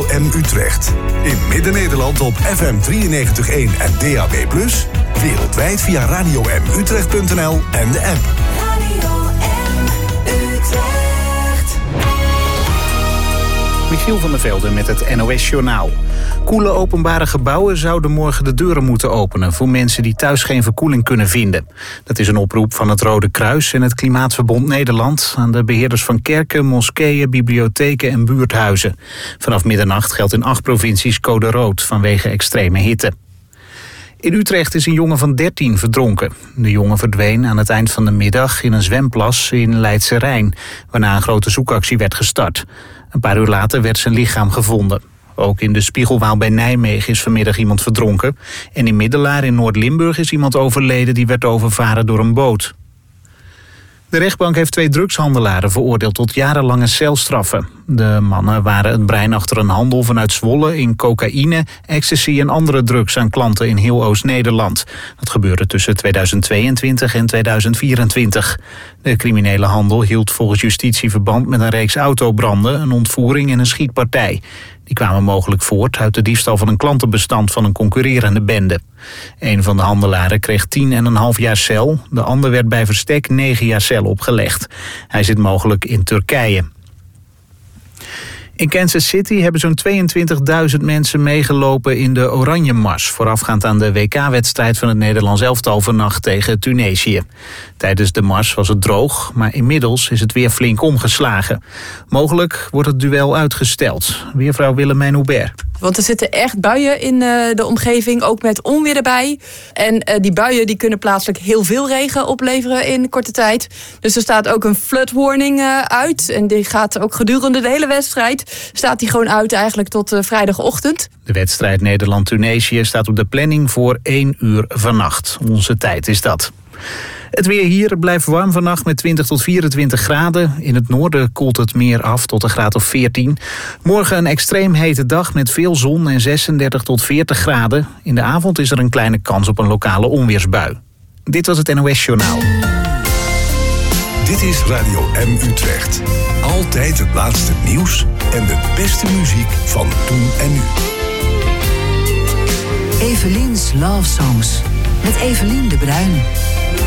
M Utrecht. In Midden-Nederland op FM 93.1 en DAB+. Wereldwijd via radiomutrecht.nl en de app. Radio M Utrecht. Michiel van der Velde met het NOS-journaal. Koele openbare gebouwen zouden morgen de deuren moeten openen voor mensen die thuis geen verkoeling kunnen vinden. Dat is een oproep van het Rode Kruis en het Klimaatverbond Nederland aan de beheerders van kerken, moskeeën, bibliotheken en buurthuizen. Vanaf middernacht geldt in 8 provincies code rood vanwege extreme hitte. In Utrecht is een jongen van 13 verdronken. De jongen verdween aan het eind van de middag in een zwemplas in Leidse Rijn, waarna een grote zoekactie werd gestart. Een paar uur later werd zijn lichaam gevonden. Ook in de Spiegelwaal bij Nijmegen is vanmiddag iemand verdronken. En in Middelaar in Noord-Limburg is iemand overleden die werd overvaren door een boot. De rechtbank heeft 2 drugshandelaren veroordeeld tot jarenlange celstraffen. De mannen waren het brein achter een handel vanuit Zwolle in cocaïne, ecstasy en andere drugs aan klanten in heel Oost-Nederland. Dat gebeurde tussen 2022 en 2024. De criminele handel hield volgens justitie verband met een reeks autobranden, een ontvoering en een schietpartij. Die kwamen mogelijk voort uit de diefstal van een klantenbestand van een concurrerende bende. Een van de handelaren kreeg 10,5 jaar cel. De ander werd bij verstek 9 jaar cel opgelegd. Hij zit mogelijk in Turkije. In Kansas City hebben zo'n 22.000 mensen meegelopen in de Oranje Mars, voorafgaand aan de WK-wedstrijd van het Nederlands elftal vannacht tegen Tunesië. Tijdens de mars was het droog, maar inmiddels is het weer flink omgeslagen. Mogelijk wordt het duel uitgesteld. Weervrouw Willemijn Hubert. Want er zitten echt buien in de omgeving, ook met onweer erbij. En die buien die kunnen plaatselijk heel veel regen opleveren in korte tijd. Dus er staat ook een flood warning uit. En die gaat ook gedurende de hele wedstrijd. Staat die gewoon uit eigenlijk tot vrijdagochtend. De wedstrijd Nederland-Tunesië staat op de planning voor 1 uur vannacht. Onze tijd is dat. Het weer hier blijft warm vannacht met 20 tot 24 graden. In het noorden koelt het meer af tot een graad of 14. Morgen een extreem hete dag met veel zon en 36 tot 40 graden. In de avond is er een kleine kans op een lokale onweersbui. Dit was het NOS Journaal. Dit is Radio M Utrecht. Altijd het laatste nieuws en de beste muziek van toen en nu. Evelien's Love Songs met Evelien de Bruin.